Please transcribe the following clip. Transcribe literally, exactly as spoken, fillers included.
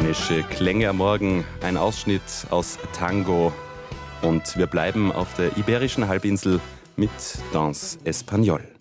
Spanische Klänge am Morgen, ein Ausschnitt aus Tango. Und wir bleiben auf der Iberischen Halbinsel mit Danse Espagnole.